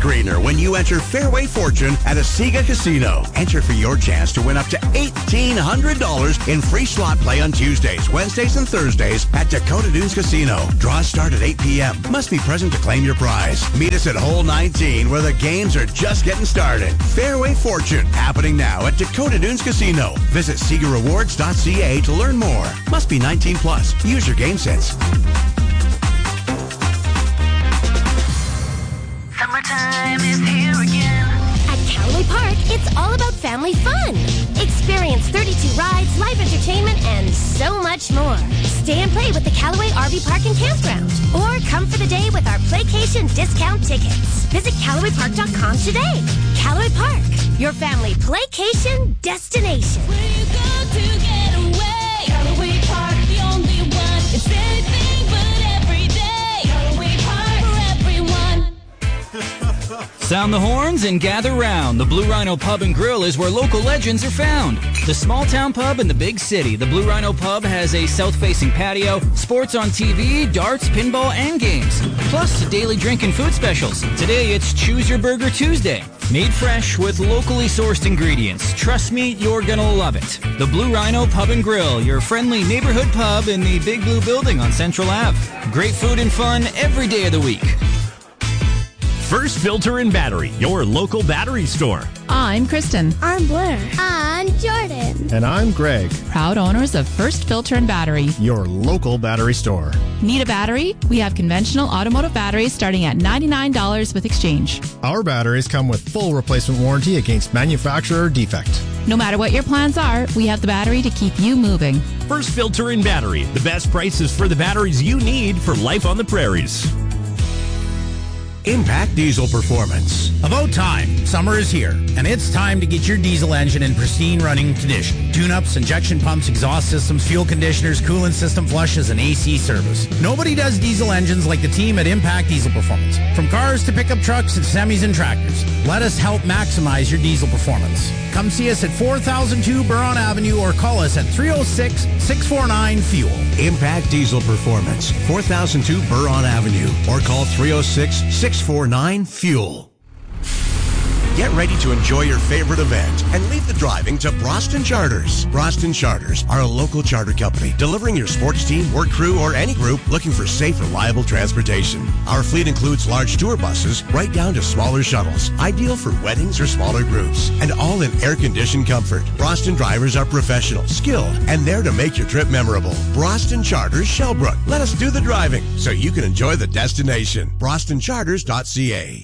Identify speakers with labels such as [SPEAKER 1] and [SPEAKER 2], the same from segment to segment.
[SPEAKER 1] greener when you enter Fairway Fortune at Asiga Casino. Enter for your chance to win up to $1,800 in free slot play on Tuesdays, Wednesdays, and Thursdays at Dakota Dunes Casino. Draws start at 8 p.m. Must be present to claim your prize. Meet us at Hole 19 where the games are just getting started. Fairway Fortune happening now at Dakota Dunes Casino. Visit SigaRewards.ca to learn more. Must be 19 plus. Use your game sense.
[SPEAKER 2] Summertime is here again.
[SPEAKER 3] At Callaway Park, it's all about family fun. Experience 32 rides, live entertainment, and so much more. Stay and play with the Callaway RV Park and Campground. Or come for the day with our Playcation discount tickets. Visit CallawayPark.com today. Callaway Park, your family Playcation destination.
[SPEAKER 2] Where you go to get away. Callaway Park, the only one. It's anything but every day. Callaway Park for everyone.
[SPEAKER 4] Sound the horns and gather round. The Blue Rhino Pub and Grill is where local legends are found. The small town pub in the big city. The Blue Rhino Pub has a south-facing patio, sports on TV, darts, pinball, and games. Plus, daily drink and food specials. Today, it's Choose Your Burger Tuesday. Made fresh with locally sourced ingredients. Trust me, you're gonna love it. The Blue Rhino Pub and Grill, your friendly neighborhood pub in the Big Blue Building on Central Ave. Great food and fun every day of the week.
[SPEAKER 5] First Filter and Battery, your local battery store.
[SPEAKER 6] I'm Kristen.
[SPEAKER 7] I'm Blair. I'm Jordan.
[SPEAKER 8] And I'm Greg.
[SPEAKER 6] Proud owners of First Filter and Battery,
[SPEAKER 8] your local battery store.
[SPEAKER 6] Need a battery? We have conventional automotive batteries starting at $99 with exchange.
[SPEAKER 8] Our batteries come with full replacement warranty against manufacturer defect.
[SPEAKER 6] No matter what your plans are, we have the battery to keep you moving.
[SPEAKER 5] First Filter and Battery, the best prices for the batteries you need for life on the prairies.
[SPEAKER 1] Impact Diesel Performance.
[SPEAKER 9] About time. Summer is here, and it's time to get your diesel engine in pristine running condition. Tune-ups, injection pumps, exhaust systems, fuel conditioners, coolant system flushes, and AC service. Nobody does diesel engines like the team at Impact Diesel Performance. From cars to pickup trucks and semis and tractors, let us help maximize your diesel performance. Come see us at 4002 Buron Avenue or call us at 306-649-FUEL.
[SPEAKER 1] Impact Diesel Performance, 4002 Buron Avenue, or call 306-649-FUEL. Get ready to enjoy your favorite event and leave the driving to Broston Charters. Broston Charters are a local charter company delivering your sports team, work crew, or any group looking for safe, reliable transportation. Our fleet includes large tour buses right down to smaller shuttles, ideal for weddings or smaller groups, and all in air-conditioned comfort. Broston drivers are professional, skilled, and there to make your trip memorable. Broston Charters, Shellbrook. Let us do the driving so you can enjoy the destination. BrostonCharters.ca.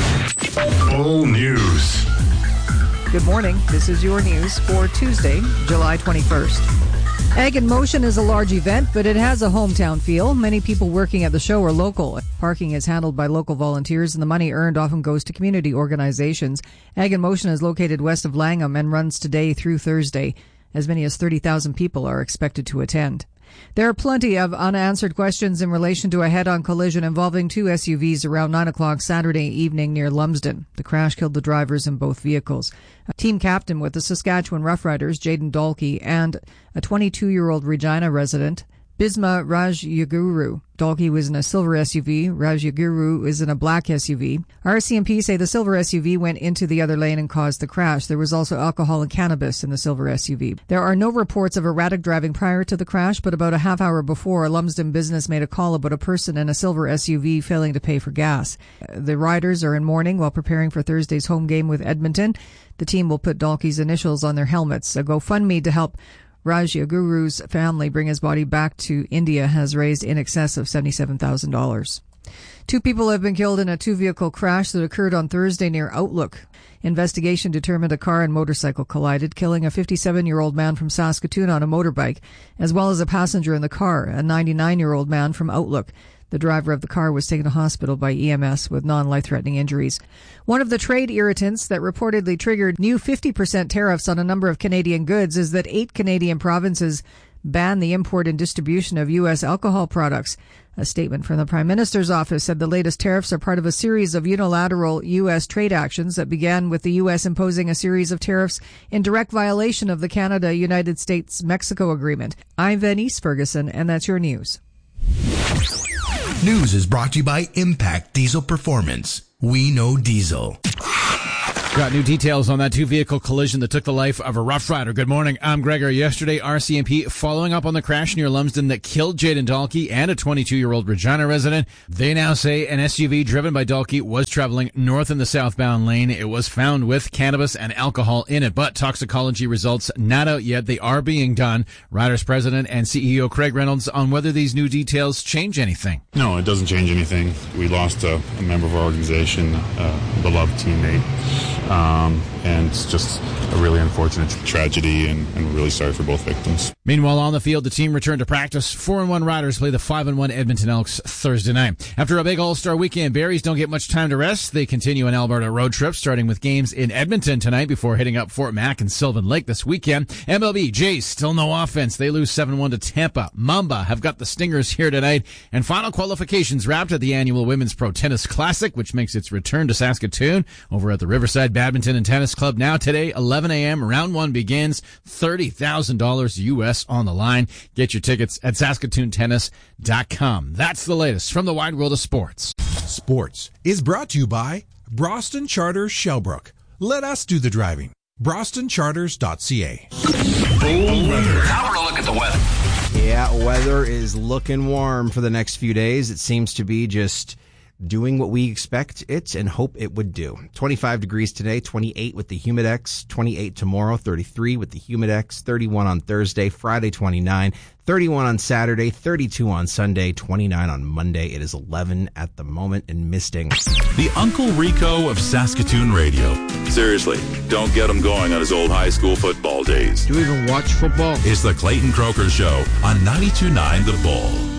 [SPEAKER 10] All news.
[SPEAKER 11] Good morning. This is your news for Tuesday, July 21st. Ag in Motion is a large event, but it has a hometown feel. Many people working at the show are local. Parking is handled by local volunteers, and the money earned often goes to community organizations. Ag in Motion is located west of Langham and runs today through Thursday. As many as 30,000 people are expected to attend. There are plenty of unanswered questions in relation to a head-on collision involving two SUVs around 9 o'clock Saturday evening near Lumsden. The crash killed the drivers in both vehicles. A team captain with the Saskatchewan Roughriders, Jaden Dalkey, and a 22-year-old Regina resident, Bisma Rajyaguru. Dalkey was in a silver SUV. Rajyaguru is in a black SUV. RCMP say the silver SUV went into the other lane and caused the crash. There was also alcohol and cannabis in the silver SUV. There are no reports of erratic driving prior to the crash, but about a half hour before, a Lumsden business made a call about a person in a silver SUV failing to pay for gas. The riders are in mourning while preparing for Thursday's home game with Edmonton. The team will put Dalkey's initials on their helmets. A GoFundMe to help Rajyaguru's family bring his body back to India has raised in excess of $77,000. 2 people have been killed in a 2-vehicle crash that occurred on Thursday near Outlook. Investigation determined a car and motorcycle collided, killing a 57-year-old man from Saskatoon on a motorbike, as well as a passenger in the car, a 99-year-old man from Outlook. The driver of the car was taken to hospital by EMS with non-life-threatening injuries. One of the trade irritants that reportedly triggered new 50% tariffs on a number of Canadian goods is that 8 Canadian provinces ban the import and distribution of U.S. alcohol products. A statement from the Prime Minister's office said the latest tariffs are part of a series of unilateral U.S. trade actions that began with the U.S. imposing a series of tariffs in direct violation of the Canada-United States-Mexico Agreement. I'm Venice Ferguson, and that's your news.
[SPEAKER 10] News is brought to you by Impact Diesel Performance.
[SPEAKER 12] we know diesel.
[SPEAKER 13] Got new details on that two-vehicle collision that took the life of a Rough Rider. Good morning, I'm Gregor. Yesterday, RCMP following up on the crash near Lumsden that killed Jaden Dalkey and a 22-year-old Regina resident. They now say an SUV driven by Dalkey was traveling north in the southbound lane. It was found with cannabis and alcohol in it, but toxicology results not out yet. They are being done. Riders president and CEO Craig Reynolds on whether these new details change anything.
[SPEAKER 14] No, it doesn't change anything. We lost a member of our organization, a beloved teammate. And it's just a really unfortunate tragedy, and we're really sorry for both victims.
[SPEAKER 13] Meanwhile, on the field, the team returned to practice. 4-1 Riders play the 5-1 Edmonton Elks Thursday night. After a big All-Star weekend, Berries don't get much time to rest. They continue an Alberta road trip, starting with games in Edmonton tonight before hitting up Fort Mac and Sylvan Lake this weekend. MLB, Jays still no offense. They lose 7-1 to Tampa. Mamba have got the Stingers here tonight. And final qualifications wrapped at the annual Women's Pro Tennis Classic, which makes its return to Saskatoon over at the Riverside Badminton and Tennis Club. Now today, 11 a.m., round one begins. $30,000 U.S. on the line. Get your tickets at SaskatoonTennis.com. That's the latest from the wide world of sports.
[SPEAKER 15] Sports is brought to you by Broston Charters Shellbrook. Let us do the driving. BrostonCharters.ca.
[SPEAKER 10] Full weather.
[SPEAKER 16] Now we're going to look at the weather.
[SPEAKER 17] Yeah, weather is looking warm for the next few days. It seems to be just doing what we expect it and hope it would do. 25 degrees today, 28 with the Humidex, 28 tomorrow, 33 with the Humidex, 31 on Thursday, Friday 29, 31 on Saturday, 32 on Sunday, 29 on Monday. It is 11 at the moment and misting.
[SPEAKER 10] The Uncle Rico of Saskatoon radio. Seriously, don't get him going on his old high school football days.
[SPEAKER 17] Do you even watch football?
[SPEAKER 10] It's the Clayton Croker Show on 92.9 The Bull.